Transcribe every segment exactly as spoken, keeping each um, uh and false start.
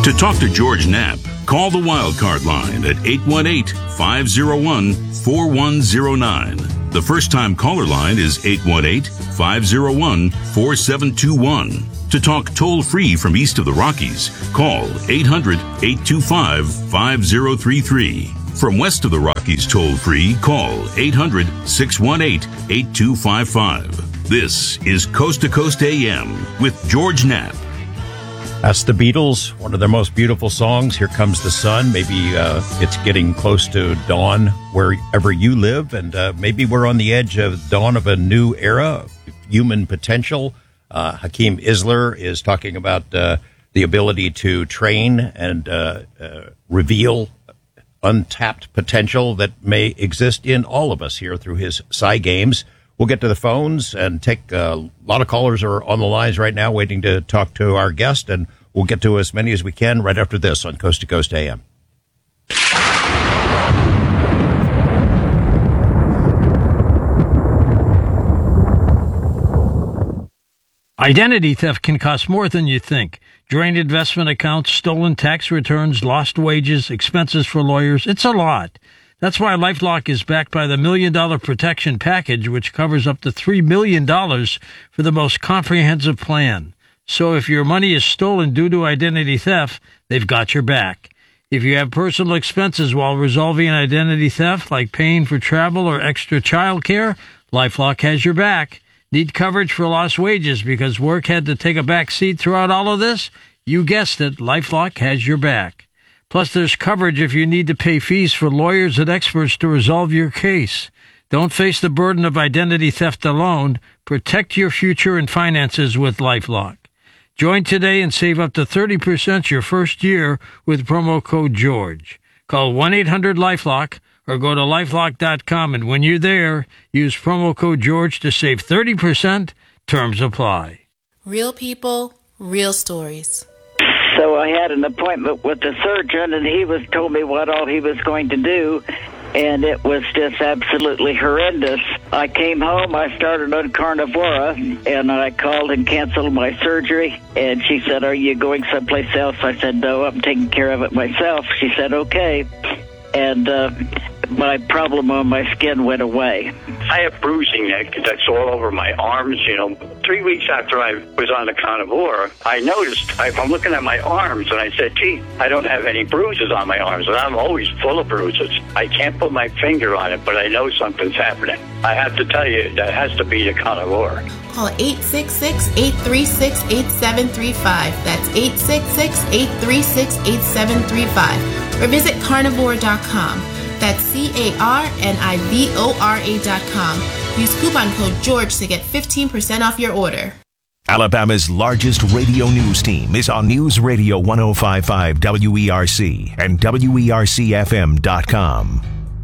To talk to George Knapp, call the Wildcard line at eight one eight, five oh one, four one oh nine. The first-time caller line is eight one eight, five oh one, four seven two one. To talk toll-free from east of the Rockies, call eight hundred, eight two five, five oh three three. From west of the Rockies toll-free, call eight hundred, six one eight, eight two five five. This is Coast to Coast A M with George Knapp. That's the Beatles, one of their most beautiful songs, Here Comes the Sun. Maybe uh, it's getting close to dawn wherever you live, and uh, maybe we're on the edge of dawn of a new era, human potential. Uh, Hakeem Isler is talking about uh, the ability to train and uh, uh, reveal untapped potential that may exist in all of us here through his Psy Games. We'll get to the phones and take uh, a lot of callers are on the lines right now waiting to talk to our guest, and we'll get to as many as we can right after this on Coast to Coast A M. Identity theft can cost more than you think. Drained investment accounts, stolen tax returns, lost wages, expenses for lawyers. It's a lot. That's why LifeLock is backed by the Million Dollar Protection Package, which covers up to three million dollars for the most comprehensive plan. So if your money is stolen due to identity theft, they've got your back. If you have personal expenses while resolving an identity theft, like paying for travel or extra child care, LifeLock has your back. Need coverage for lost wages because work had to take a back seat throughout all of this? You guessed it, LifeLock has your back. Plus, there's coverage if you need to pay fees for lawyers and experts to resolve your case. Don't face the burden of identity theft alone. Protect your future and finances with LifeLock. Join today and save up to thirty percent your first year with promo code George. Call one eight hundred LifeLock or go to lifelock dot com, and when you're there, use promo code George to save thirty percent. Terms apply. Real people, real stories. So I had an appointment with the surgeon, and he was told me what all he was going to do, and it was just absolutely horrendous. I came home, I started on Carnivora, and I called and canceled my surgery, and she said, "Are you going someplace else?" I said, "No, I'm taking care of it myself." She said, "Okay." And uh, my problem on my skin went away. I have bruising neck that's all over my arms. You know, three weeks after I was on the Carnivora, I noticed, I, I'm looking at my arms, and I said, gee, I don't have any bruises on my arms, and I'm always full of bruises. I can't put my finger on it, but I know something's happening. I have to tell you, that has to be the Carnivora. Call eight six six, eight three six, eight seven three five. That's eight six six, eight three six, eight seven three five. Or visit carnivore dot com. That's C A R N I V O R A dot com. Use coupon code George to get fifteen percent off your order. Alabama's largest radio news team is on News Radio one oh five point five W E R C and W E R C F M dot com.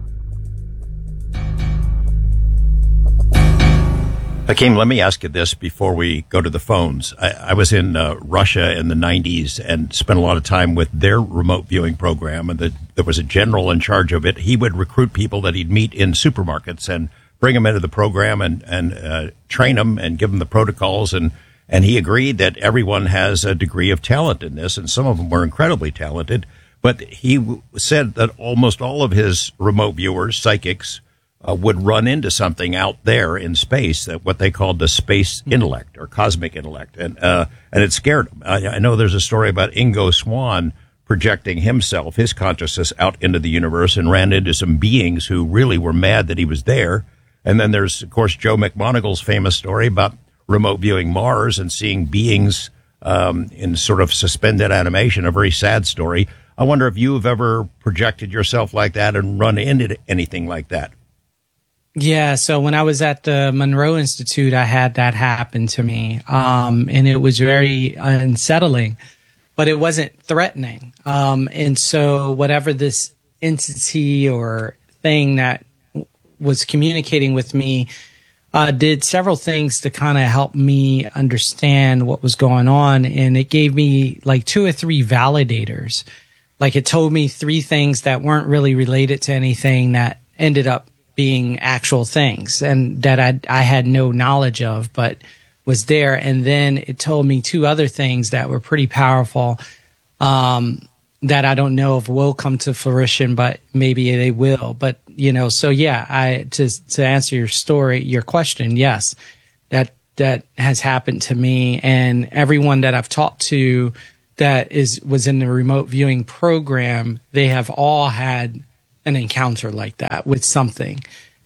Hakeem, let me ask you this before we go to the phones. I, I was in uh, Russia in the nineties and spent a lot of time with their remote viewing program, and the, there was a general in charge of it. He would recruit people that he'd meet in supermarkets and bring them into the program and, and uh, train them and give them the protocols. And, and he agreed that everyone has a degree of talent in this, and some of them were incredibly talented. But he w- said that almost all of his remote viewers, psychics, Uh, would run into something out there in space, that what they called the space intellect or cosmic intellect, and uh, and it scared them. I, I know there's a story about Ingo Swann projecting himself, his consciousness, out into the universe and ran into some beings who really were mad that he was there. And then there's, of course, Joe McMoneagle's famous story about remote viewing Mars and seeing beings um, in sort of suspended animation, a very sad story. I wonder if you've ever projected yourself like that and run into anything like that. Yeah, so when I was at the Monroe Institute, I had that happen to me, um, and it was very unsettling, but it wasn't threatening. Um, and so whatever this entity or thing that was communicating with me uh, did several things to kind of help me understand what was going on, and it gave me like two or three validators. Like it told me three things that weren't really related to anything that ended up being actual things and that I, I had no knowledge of, but was there. And then it told me two other things that were pretty powerful. um, that I don't know if will come to fruition, but maybe they will. But, you know, so yeah, I, to, to answer your story, your question, yes, that, that has happened to me, and everyone that I've talked to that is, was in the remote viewing program, they have all had an encounter like that with something.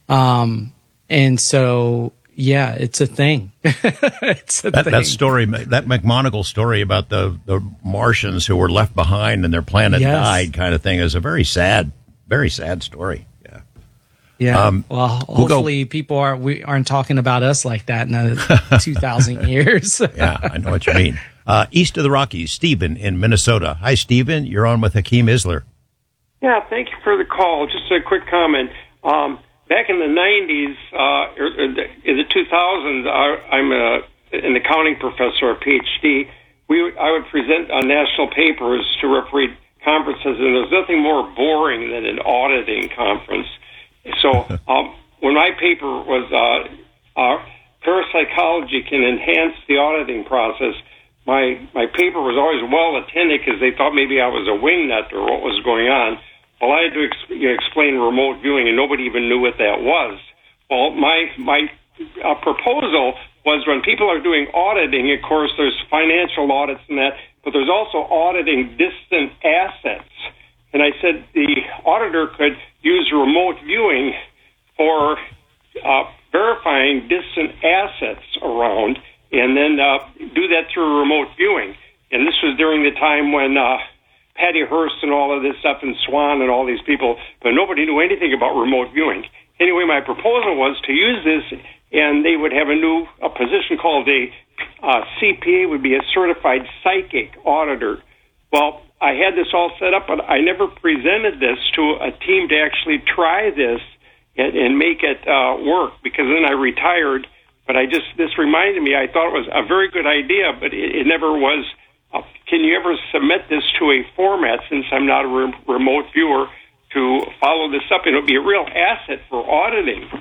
Um, and so, yeah, it's a thing. it's a that, thing. That story, that McMonagle story about the, the Martians who were left behind and their planet Yes. died kind of thing is a very sad, very sad story. Yeah. Yeah. Um, well, we'll go- hopefully people are, we aren't talking about us like that in uh, two thousand years. Yeah, I know what you mean. Uh, east of the Rockies, Stephen in Minnesota. Hi, Stephen. You're on with Hakeem Isler. Yeah, thank you for the call. Just a quick comment. Um, back in the nineties, uh, or, or the, in the two thousands, I, I'm a, an accounting professor, a PhD. We, I would present on national papers to referee conferences, and there's nothing more boring than an auditing conference. So um, when my paper was uh, uh, Parapsychology Can Enhance the Auditing Process, my, my paper was always well attended because they thought maybe I was a wingnut or what was going on. Well, I had to ex- you know, explain remote viewing, and nobody even knew what that was. Well, my my uh, proposal was when people are doing auditing, of course, there's financial audits and that, but there's also auditing distant assets. And I said the auditor could use remote viewing for uh, verifying distant assets around, and then uh, do that through remote viewing. And this was during the time when Uh, Patty Hearst and all of this stuff, and Swan and all these people, but nobody knew anything about remote viewing. Anyway, my proposal was to use this, and they would have a new a position called a uh, C P A, would be a certified psychic auditor. Well, I had this all set up, but I never presented this to a team to actually try this and, and make it uh, work, because then I retired. But I just, this reminded me, I thought it was a very good idea, but it, it never was. Uh, can you ever submit this to a format, since I'm not a re- remote viewer, to follow this up? And it would be a real asset for auditing.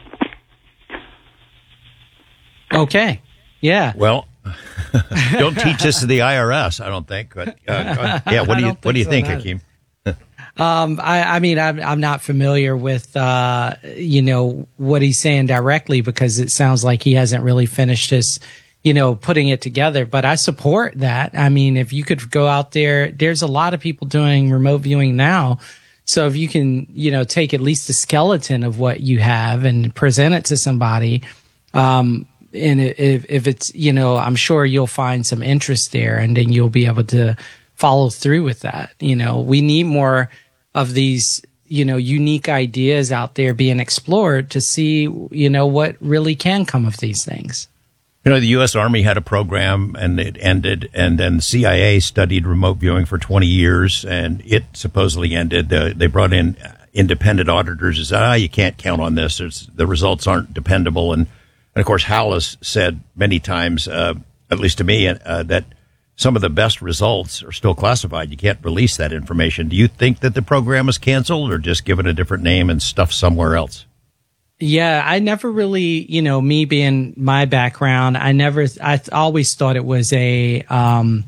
Okay. Yeah. Well, don't teach this to the I R S, I don't think. But uh, yeah, what do you what do you so, think, no. Hakeem? Um, I, I mean, I'm, I'm not familiar with, uh, you know, what he's saying directly, because it sounds like he hasn't really finished his, you know, putting it together. But I support that. I mean, if you could go out there, there's a lot of people doing remote viewing now. So if you can, you know, take at least a skeleton of what you have and present it to somebody, um, and if, if it's, you know, I'm sure you'll find some interest there, and then you'll be able to follow through with that. You know, we need more of these, you know, unique ideas out there being explored to see, you know, what really can come of these things. You know, the U S Army had a program, and it ended, and then the C I A studied remote viewing for twenty years, and it supposedly ended. Uh, they brought in independent auditors and said, ah, you can't count on this. It's, the results aren't dependable. And, and of course, Hal has said many times, uh, at least to me, uh, that some of the best results are still classified. You can't release that information. Do you think that the program is canceled, or just given a different name and stuff somewhere else? Yeah, I never really, you know, me being my background, I never, I always thought it was a, um,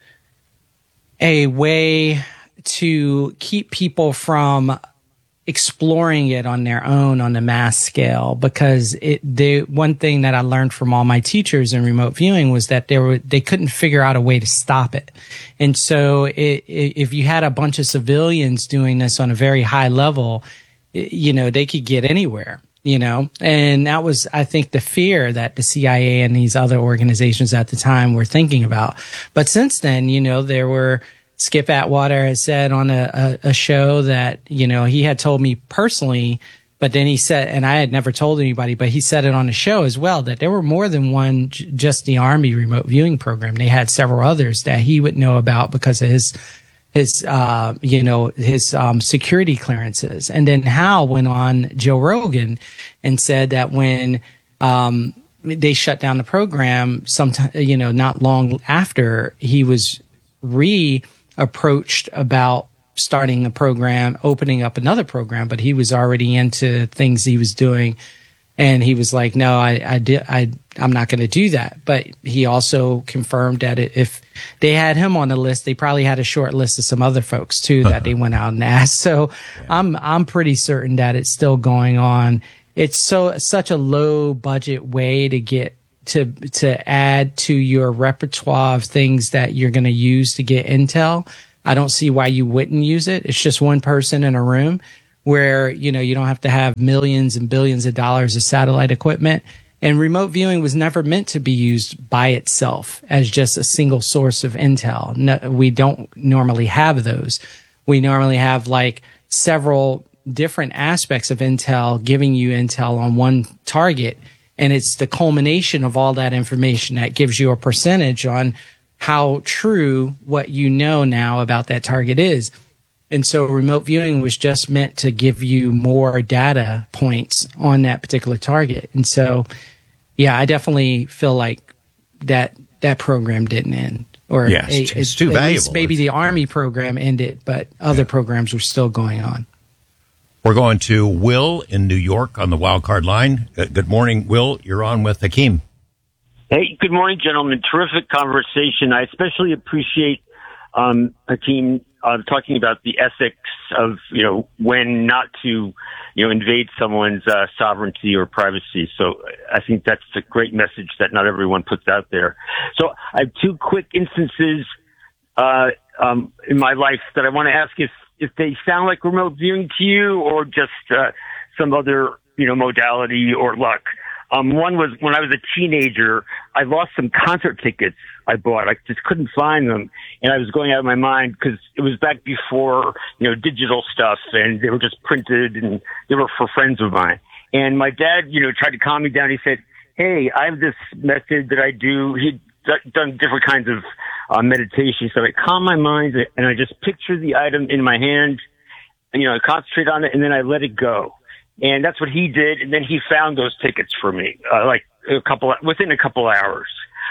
a way to keep people from exploring it on their own on a mass scale, because it, the one thing that I learned from all my teachers in remote viewing was that they were, they couldn't figure out a way to stop it. And so it, it, if you had a bunch of civilians doing this on a very high level, it, you know, they could get anywhere. You know, and that was, I think, the fear that the C I A and these other organizations at the time were thinking about. But since then, you know, there were, Skip Atwater has said on a, a, a show that, you know, he had told me personally, but then he said, and I had never told anybody, but he said it on the show as well, that there were more than one, just the Army remote viewing program. They had several others that he would know about because of his his, uh, you know, his, um, security clearances. And then Hal went on Joe Rogan and said that when, um, they shut down the program, sometime, you know, not long after, he was re-approached about starting the program, opening up another program, but he was already into things he was doing. And he was like, no, I, I did, I I'm not going to do that. But he also confirmed that if they had him on the list, they probably had a short list of some other folks too that they went out and asked. So yeah. I'm I'm pretty certain that it's still going on. It's so such a low budget way to get to to add to your repertoire of things that you're going to use to get intel. I don't see why you wouldn't use it. It's just one person in a room where, you know, you don't have to have millions and billions of dollars of satellite equipment. And remote viewing was never meant to be used by itself as just a single source of intel. No, we don't normally have those. We normally have like several different aspects of intel giving you intel on one target. And it's the culmination of all that information that gives you a percentage on how true what you know now about that target is. And so remote viewing was just meant to give you more data points on that particular target. And so, yeah, I definitely feel like that that program didn't end. Or yes, a, it's, it's too at valuable. Least maybe the Army program ended, but other yeah. programs were still going on. We're going to Will in New York on the wild card line. Good morning, Will. You're on with Hakeem. Hey, good morning, gentlemen. Terrific conversation. I especially appreciate um, Hakeem uh, talking about the ethics of, you know, when not to, you know, invade someone's uh, sovereignty or privacy. So I think that's a great message that not everyone puts out there. So I have two quick instances uh, um, in my life that I want to ask if, if they sound like remote viewing to you or just uh, some other, you know, modality or luck. Um, one was when I was a teenager, I lost some concert tickets I bought. I just couldn't find them. And I was going out of my mind because it was back before, you know, digital stuff, and they were just printed and they were for friends of mine. And my dad, you know, tried to calm me down. He said, hey, I have this method that I do. He'd d- done different kinds of uh, meditation. So I calm my mind and I just picture the item in my hand, you know, I concentrate on it and then I let it go. And that's what he did. And then he found those tickets for me, uh, like a couple, within a couple hours.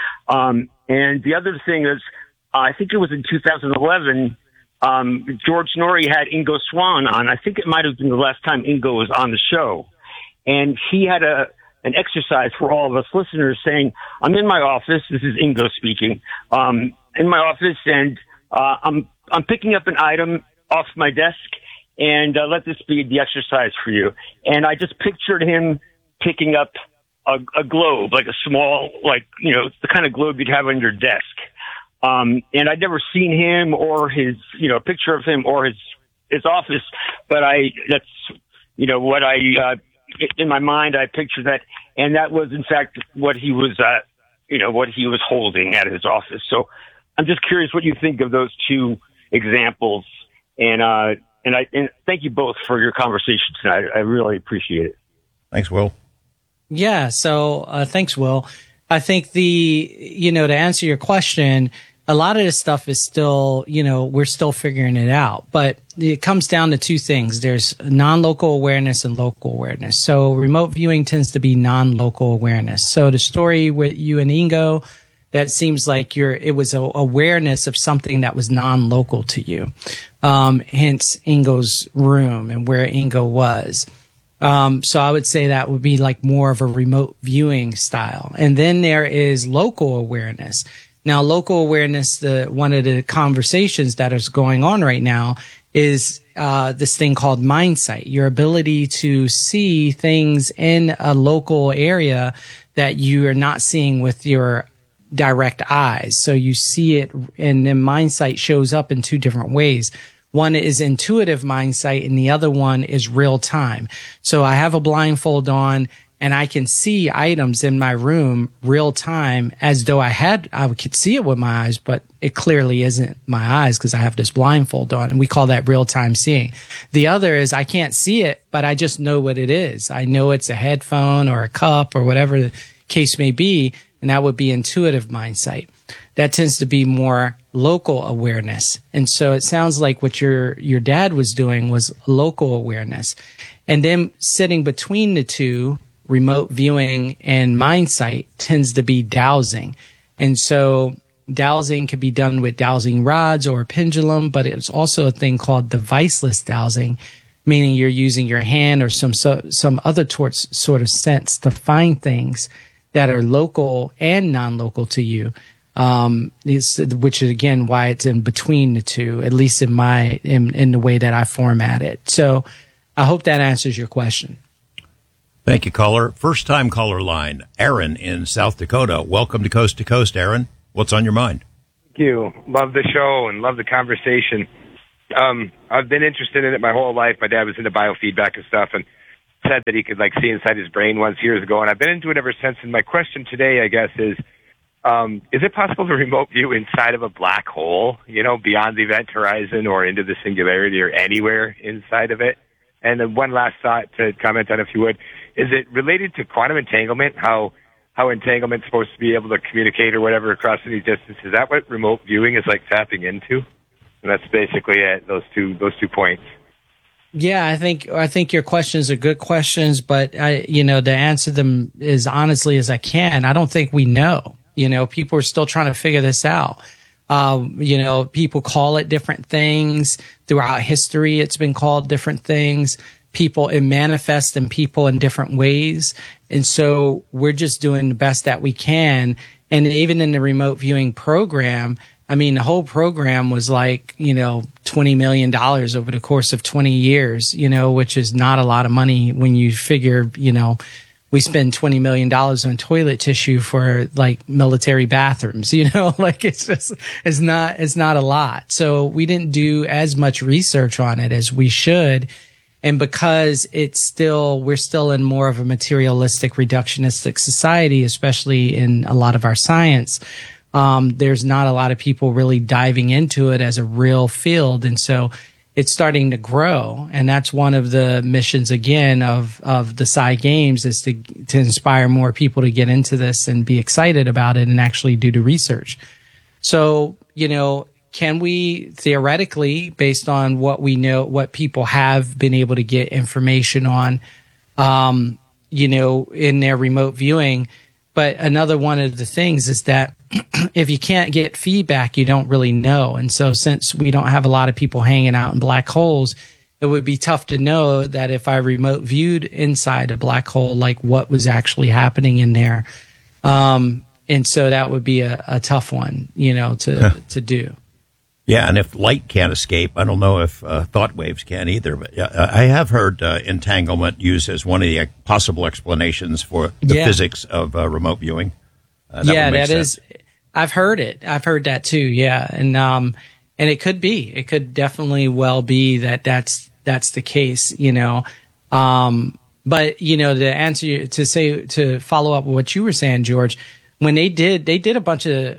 Um, and the other thing is, uh, I think it was in two thousand eleven, um, George Norrie had Ingo Swann on. I think it might have been the last time Ingo was on the show. And he had a, an exercise for all of us listeners saying, I'm in my office. This is Ingo speaking. Um, in my office and, uh, I'm, I'm picking up an item off my desk. And uh, let this be the exercise for you. And I just pictured him picking up a, a globe, like a small, like, you know, the kind of globe you'd have on your desk. Um, and I'd never seen him or his, you know, picture of him or his, his office. But I, that's, you know, what I, uh, in my mind, I pictured that. And that was, in fact, what he was, uh, you know, what he was holding at his office. So I'm just curious what you think of those two examples. And, uh, And I and thank you both for your conversation tonight. I really appreciate it. Thanks, Will. Yeah. So uh, thanks, Will. I think the, you know, to answer your question, a lot of this stuff is still, you know, we're still figuring it out. But it comes down to two things. There's non-local awareness and local awareness. So remote viewing tends to be non-local awareness. So the story with you and Ingo, that seems like you're, it was a awareness of something that was non-local to you. Um, hence Ingo's room and where Ingo was. Um, so I would say that would be like more of a remote viewing style. And then there is local awareness. Now, local awareness, the, one of the conversations that is going on right now is, uh, this thing called mindsight, your ability to see things in a local area that you are not seeing with your direct eyes. So you see it, and then mindsight shows up in two different ways. One is intuitive mindsight and the other one is real time. So I have a blindfold on and I can see items in my room real time as though I had, I could see it with my eyes, but it clearly isn't my eyes because I have this blindfold on, and we call that real time seeing. The other is I can't see it, but I just know what it is. I know it's a headphone or a cup or whatever the case may be. And that would be intuitive mindsight. That tends to be more local awareness. And so it sounds like what your, your dad was doing was local awareness. And then sitting between the two, remote viewing and mindsight, tends to be dowsing. And so dowsing can be done with dowsing rods or a pendulum, but it's also a thing called deviceless dowsing, meaning you're using your hand or some, so, some other tor- sort of sense to find things that are local and non-local to you. Um, is, which is again why it's in between the two, at least in my in, in the way that I format it. So I hope that answers your question. Thank you, caller. First time caller line, Aaron in South Dakota. Welcome to Coast to Coast, Aaron. What's on your mind? Thank you. Love the show and love the conversation. Um, I've been interested in it my whole life. My dad was into biofeedback and stuff, and said that he could like see inside his brain once years ago, and I've been into it ever since. And my question today, I guess, is. Um, is it possible to remote view inside of a black hole, you know, beyond the event horizon or into the singularity or anywhere inside of it? And then one last thought to comment on, if you would, is it related to quantum entanglement, how how entanglement's supposed to be able to communicate or whatever across any distance? Is that what remote viewing is like tapping into? And that's basically it, those two those two points. Yeah, I think I think your questions are good questions, but I, you know, to answer them as honestly as I can, I don't think we know. You know, people are still trying to figure this out. Um, you know, people call it different things throughout history. It's been called different things. People, it manifests in people in different ways. And so we're just doing the best that we can. And even in the remote viewing program, I mean, the whole program was like, you know, twenty million dollars over the course of twenty years, you know, which is not a lot of money when you figure, you know, we spend twenty million dollars on toilet tissue for like military bathrooms, you know, like it's just, it's not, it's not a lot. So we didn't do as much research on it as we should. And because it's still, we're still in more of a materialistic, reductionistic society, especially in a lot of our science, um, there's not a lot of people really diving into it as a real field. And so it's starting to grow, and that's one of the missions again of of the Sci Games, is to to inspire more people to get into this and be excited about it and actually do the research. So, you know, can we theoretically, based on what we know, what people have been able to get information on, um, you know, in their remote viewing? But another one of the things is that if you can't get feedback, you don't really know. And so since we don't have a lot of people hanging out in black holes, it would be tough to know that if I remote viewed inside a black hole, like what was actually happening in there. Um, and so that would be a, a tough one, you know, to, huh. to do. Yeah, and if light can't escape, I don't know if uh, thought waves can either. But uh, I have heard uh, entanglement used as one of the possible explanations for the yeah. physics of uh, remote viewing. Uh, that yeah, that sense. is. I've heard it. I've heard that too. Yeah, and um, and it could be. It could definitely well be that that's that's the case. You know, um, but you know, to answer you, to say to follow up with what you were saying, George, when they did, they did a bunch of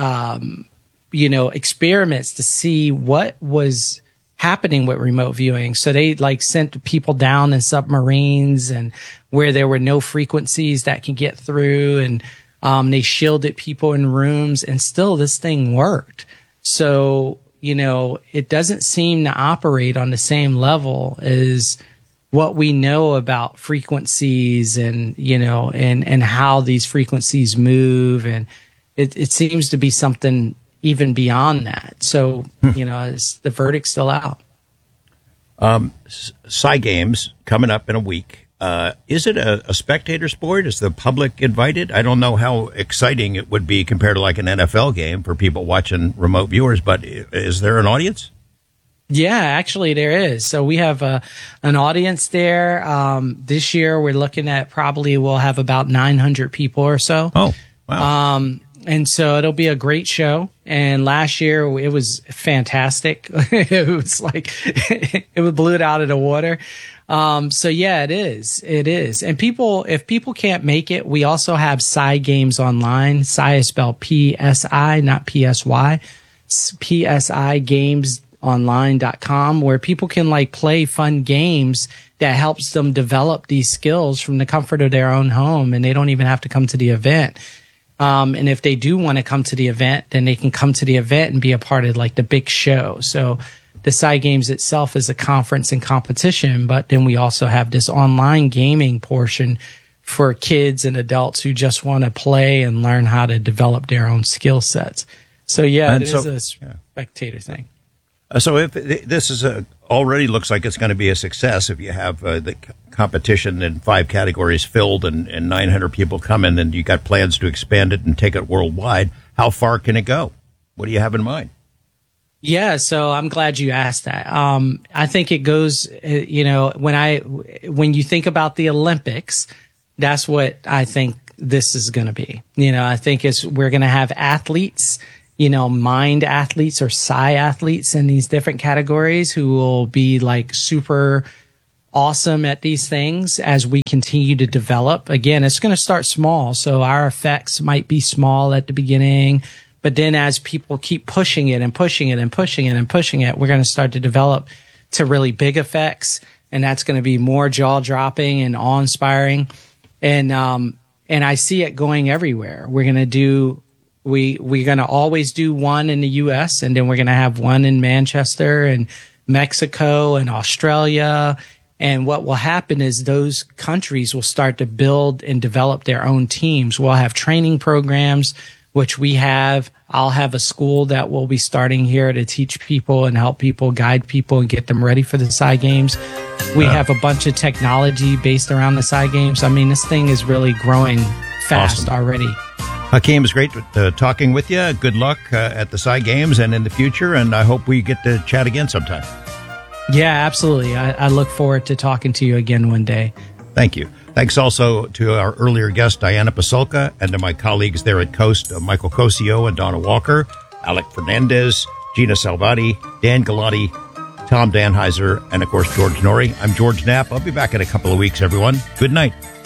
um. you know, experiments to see what was happening with remote viewing. So they like sent people down in submarines and where there were no frequencies that can get through, and um, they shielded people in rooms, and still this thing worked. So, you know, it doesn't seem to operate on the same level as what we know about frequencies and, you know, and, and how these frequencies move. And it, it seems to be something even beyond that. So, you know, it's, the verdict's still out. Um, Sci Games coming up in a week. Uh, is it a, a spectator sport? Is the public invited? I don't know how exciting it would be compared to like an N F L game for people watching remote viewers, but is there an audience? Yeah, actually there is. So we have a, an audience there. Um, this year we're looking at probably we'll have about nine hundred people or so. Oh, wow. Um, and so it'll be a great show. And last year it was fantastic. It was like, it blew it out of the water. Um, so yeah, it is. It is. And people, if people can't make it, we also have Sci Games Online. Sci is spelled P S I, not P S Y. P S I games online dot com, where people can like play fun games that helps them develop these skills from the comfort of their own home. And they don't even have to come to the event. Um, and if they do want to come to the event, then they can come to the event and be a part of like the big show. So the Sci Games itself is a conference and competition, but then we also have this online gaming portion for kids and adults who just want to play and learn how to develop their own skill sets. So yeah, and it so, is a spectator yeah. thing. Uh, so if this is a already looks like it's going to be a success, if you have uh, the c- competition in five categories filled and, and nine hundred people come in, and you got plans to expand it and take it worldwide, how far can it go? What do you have in mind? Yeah, so I'm glad you asked that. Um, I think it goes, uh, you know, when I, when you think about the Olympics, that's what I think this is going to be. You know, I think it's, we're going to have athletes, you know, mind athletes or psi athletes in these different categories who will be like super awesome at these things as we continue to develop. Again, it's going to start small. So our effects might be small at the beginning, but then as people keep pushing it and pushing it and pushing it and pushing it, we're going to start to develop to really big effects. And that's going to be more jaw dropping and awe inspiring. And, um, and I see it going everywhere. We're going to do, we, we're going to always do one in the U S, and then we're going to have one in Manchester and Mexico and Australia. And what will happen is those countries will start to build and develop their own teams. We'll have training programs, which we have. I'll have a school that will be starting here to teach people and help people, guide people, and get them ready for the Psy Games. We uh, have a bunch of technology based around the Psy Games. I mean, this thing is really growing fast awesome. already. Hakeem, it's great uh, talking with you. Good luck uh, at the Psy Games and in the future, and I hope we get to chat again sometime. Yeah, absolutely. I, I look forward to talking to you again one day. Thank you. Thanks also to our earlier guest, Diana Pasulka, and to my colleagues there at Coast, uh, Michael Cosio and Donna Walker, Alec Fernandez, Gina Salvati, Dan Galati, Tom Danheiser, and, of course, George Norrie. I'm George Knapp. I'll be back in a couple of weeks, everyone. Good night.